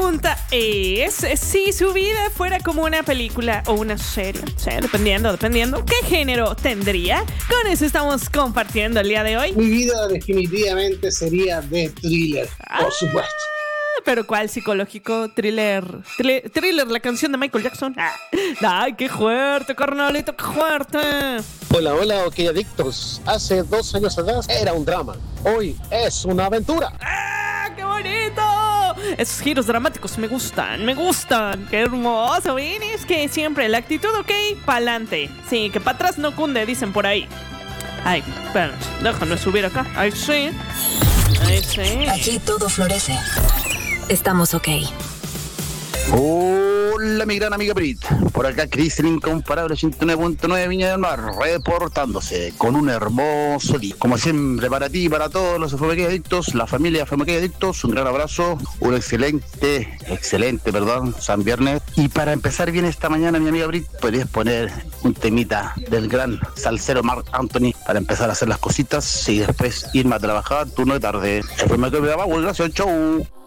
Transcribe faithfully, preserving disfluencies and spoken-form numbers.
pregunta es si su vida fuera como una película o una serie, o sea, dependiendo, dependiendo, ¿qué género tendría? Con eso estamos compartiendo el día de hoy. Mi vida definitivamente sería de thriller, por ah, supuesto. ¿Pero cuál? ¿Psicológico? ¿Thriller? Thriller, thriller la canción de Michael Jackson. Ah. ¡Ay, qué fuerte, carnalito, qué fuerte! Hola, hola, ok, adictos. Hace dos años atrás era un drama. Hoy es una aventura. ¡Ah, qué bonito! Esos giros dramáticos me gustan, me gustan. ¡Qué hermoso! ¿Ven? Es que siempre la actitud, ok, pa'lante. Sí, que para atrás no cunde, dicen por ahí. Ay, espérame, déjame subir acá. Ahí sí. Ahí sí. Aquí todo florece. Estamos ok. Hola, mi gran amiga Brit. Por acá, Chris, el incomparable ochenta y nueve punto nueve Viña del Mar, reportándose con un hermoso día. Como siempre, para ti y para todos los Fumacay Adictos, la familia Fumacay Adictos, un gran abrazo, un excelente, excelente, perdón, San Viernes. Y para empezar bien esta mañana, mi amiga Brit, podrías poner un temita del gran salsero Marc Anthony para empezar a hacer las cositas y después irme a trabajar turno de tarde. Fumacay, gracias, chau.